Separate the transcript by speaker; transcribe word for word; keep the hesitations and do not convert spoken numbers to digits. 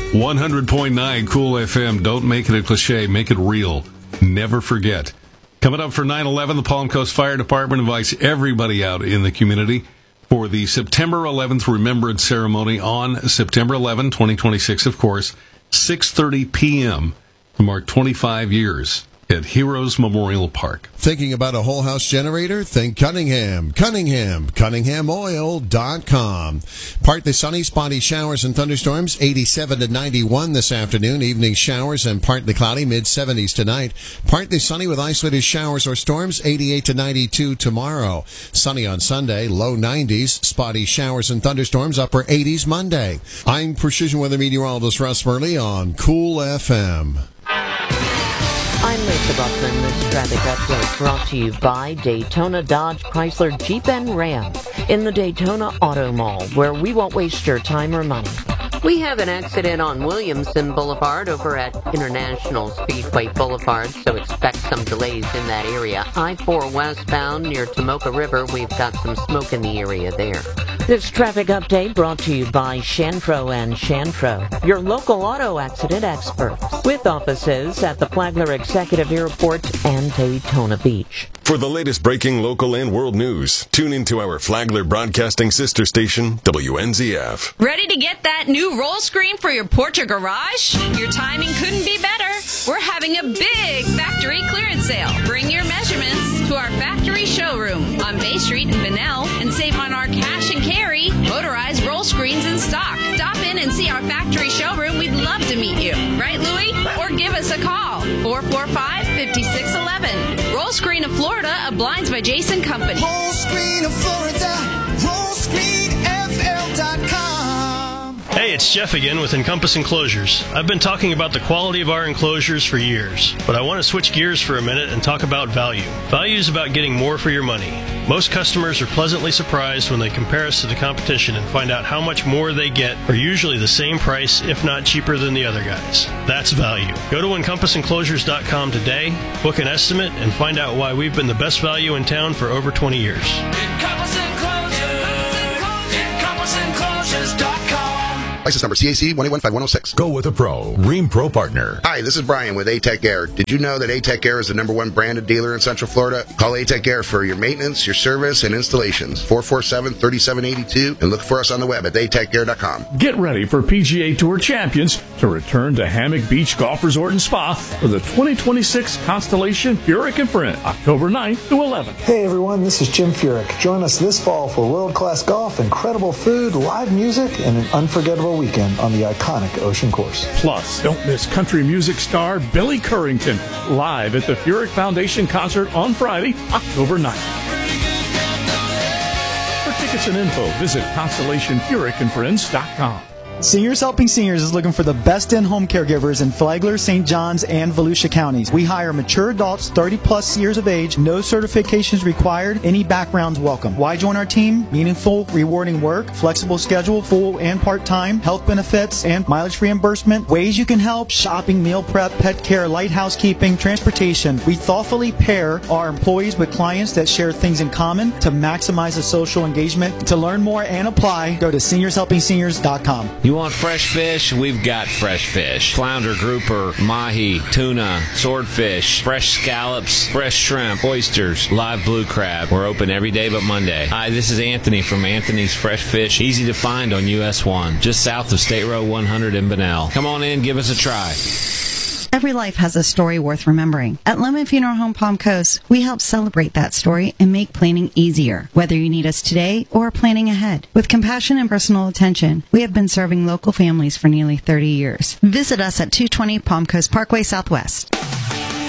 Speaker 1: one hundred point nine Cool F M. Don't make it a cliche. Make it real. Never forget. Coming up for nine eleven, the Palm Coast Fire Department invites everybody out in the community for the September eleventh Remembrance Ceremony on September eleventh, twenty twenty-six, of course, six thirty p.m. to mark twenty-five years at Heroes Memorial Park.
Speaker 2: Thinking about a whole house generator? Think Cunningham. Cunningham. Cunningham Oil dot com. Partly sunny, spotty showers and thunderstorms. eighty-seven to ninety-one this afternoon. Evening showers and partly cloudy. mid seventies tonight. Partly sunny with isolated showers or storms. eighty-eight to ninety-two tomorrow. Sunny on Sunday. Low nineties. Spotty showers and thunderstorms. Upper eighties Monday. I'm Precision Weather Meteorologist Russ Murley on Cool F M.
Speaker 3: I'm Lisa Buckner, and this traffic update brought to you by Daytona Dodge Chrysler Jeep and Ram in the Daytona Auto Mall, where we won't waste your time or money. We have an accident on Williamson Boulevard over at International Speedway Boulevard, so expect some delays in that area. I four westbound near Tomoka River, we've got some smoke in the area there. This traffic update brought to you by Shantro and Shantro, your local auto accident experts, with offices at the Flagler Executive Airport and Daytona Beach.
Speaker 4: For the latest breaking local and world news, tune into our Flagler Broadcasting sister station, W N Z F.
Speaker 5: Ready to get that new roll screen for your porch or garage? Your timing couldn't be better. We're having a big factory clearance sale. Bring your measurements to our factory showroom on Bay Street in Bunnell and save on our cash and carry motorized roll screens in stock. Stop in and see our factory showroom. We'd love to meet you. Right, Louie? Or give us a call. four four five, five six one one. Roll Screen of Florida, a Blinds by Jason company.
Speaker 6: Roll Screen of Florida, roll screen f l dot com.
Speaker 7: Hey, it's Jeff again with Encompass Enclosures. I've been talking about the quality of our enclosures for years, but I want to switch gears for a minute and talk about value. Value is about getting more for your money. Most customers are pleasantly surprised when they compare us to the competition and find out how much more they get for usually the same price, if not cheaper than the other guys. That's value. Go to encompass enclosures dot com today, book an estimate, and find out why we've been the best value in town for over twenty years.
Speaker 6: Encompass Enclosures, encompass enclosures dot com.
Speaker 8: License number C A C one eight one five one oh six.
Speaker 9: Go with a pro. Ream Pro Partner.
Speaker 8: Hi, this is Brian with A-Tech Air. Did you know that A-Tech Air is the number one branded dealer in Central Florida? Call A-Tech Air for your maintenance, your service, and installations. four four seven, three seven eight two. And look for us on the web at a tech air dot com.
Speaker 10: Get ready for P G A Tour champions to return to Hammock Beach Golf Resort and Spa for the twenty twenty-six Constellation Furyk and Friend, October ninth to eleventh.
Speaker 11: Hey everyone, this is Jim Furyk. Join us this fall for world-class golf, incredible food, live music, and an unforgettable weekend on the iconic Ocean Course.
Speaker 10: Plus, don't miss country music star Billy Currington live at the Furyk Foundation concert on Friday, October ninth. For tickets and info, visit constellation furyk and friends dot com.
Speaker 12: Seniors Helping Seniors is looking for the best in-home caregivers in Flagler, Saint Johns, and Volusia counties. We hire mature adults, thirty plus years of age, no certifications required, any backgrounds welcome. Why join our team? Meaningful, rewarding work, flexible schedule, full and part-time, health benefits, and mileage reimbursement. Ways you can help: shopping, meal prep, pet care, light housekeeping, transportation. We thoughtfully pair our employees with clients that share things in common to maximize the social engagement. To learn more and apply, go to seniors helping seniors dot com.
Speaker 13: You want fresh fish? We've got fresh fish. Flounder, grouper, mahi, tuna, swordfish, fresh scallops, fresh shrimp, oysters, live blue crab. We're open every day but Monday. Hi, this is Anthony from Anthony's Fresh Fish. Easy to find on U S one, just south of State Road one hundred in Bunnell. Come on in, give us a try.
Speaker 14: Every life has a story worth remembering. At Lemon Funeral Home Palm Coast, we help celebrate that story and make planning easier, whether you need us today or planning ahead. With compassion and personal attention, we have been serving local families for nearly thirty years. Visit us at two twenty Palm Coast Parkway Southwest.